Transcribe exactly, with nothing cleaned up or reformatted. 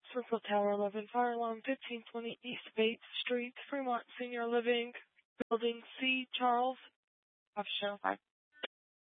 Central Tower eleven, fire alarm fifteen twenty East eighth Street, Fremont Senior Living, Building C, Charles. Officer five